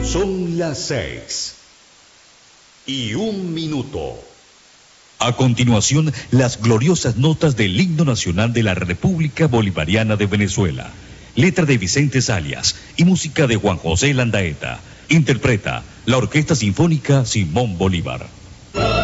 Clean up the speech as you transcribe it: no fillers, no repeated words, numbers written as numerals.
Son las 6:01. A continuación, las gloriosas notas del himno nacional de la República Bolivariana de Venezuela. Letra de Vicente Salias y música de Juan José Landaeta. Interpreta la Orquesta Sinfónica Simón Bolívar.